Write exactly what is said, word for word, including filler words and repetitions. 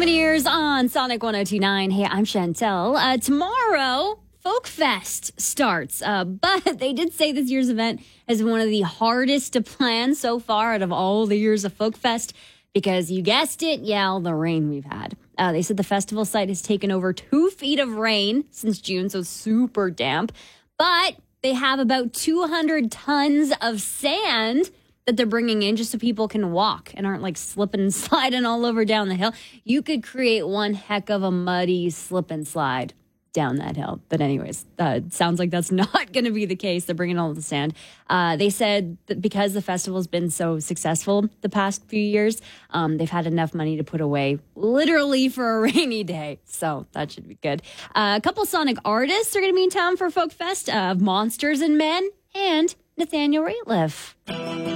Lumineers on Sonic one oh two point nine. Hey, I'm Chantel. Uh, tomorrow, Folk Fest starts, uh, but they did say this year's event is one of the hardest to plan so far out of all the years of Folk Fest because you guessed it, yeah, all the rain we've had. Uh, they said the festival site has taken over two feet of rain since June, so super damp. But they have about two hundred tons of sand that they're bringing in just so people can walk and aren't like slipping and sliding all over down the hill. You could create one heck of a muddy slip and slide down that hill. But anyways, uh, sounds like that's not going to be the case. They're bringing all the sand. Uh, they said that because the festival's been so successful the past few years, um, they've had enough money to put away literally for a rainy day. So that should be good. Uh, a couple Sonic artists are going to be in town for Folk Fest. Uh, Monsters and Men and Nathaniel Rateliff.